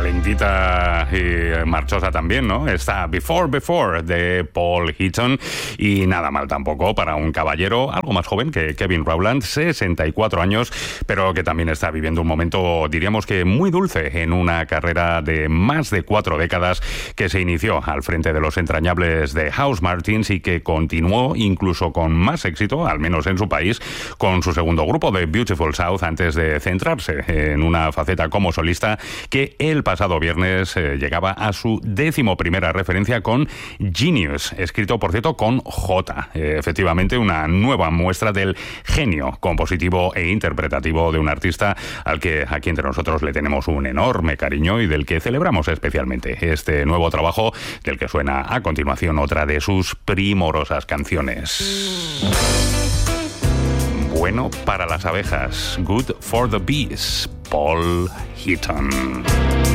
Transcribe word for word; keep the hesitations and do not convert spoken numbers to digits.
calentita y marchosa también, ¿no? Está Before Before de Paul Heaton, y nada mal tampoco para un caballero algo más joven que Kevin Rowland, sesenta y cuatro años, pero que también está viviendo un momento, diríamos que muy dulce, en una carrera de más de cuatro décadas que se inició al frente de los entrañables de Housemartins y que continuó incluso con más éxito, al menos en su país, con su segundo grupo de Beautiful South, antes de centrarse en una faceta como solista que el pasado viernes eh, llegaba a su décimo primera referencia con Genius, escrito por cierto con J. Eh, efectivamente, una nueva muestra del genio compositivo e interpretativo de un artista al que aquí entre nosotros le tenemos un enorme cariño y del que celebramos especialmente este nuevo trabajo, del que suena a continuación otra de sus primorosas canciones. Bueno para las abejas, Good for the Bees, Paul Heaton.